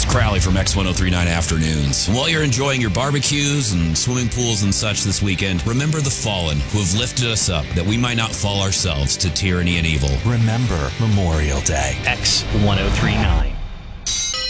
Crowley from X1039 Afternoons. While you're enjoying your barbecues and swimming pools and such this weekend, remember the fallen who have lifted us up that we might not fall ourselves to tyranny and evil. Remember Memorial Day. X1039.